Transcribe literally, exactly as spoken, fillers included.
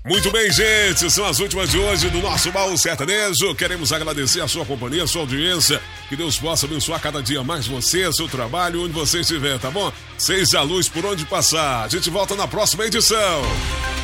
Muito bem, gente, são as últimas de hoje do nosso Baú Sertanejo. Queremos agradecer a sua companhia, a sua audiência. Que Deus possa abençoar cada dia mais você, seu trabalho, onde você estiver, tá bom? Seja a luz por onde passar. A gente volta na próxima edição.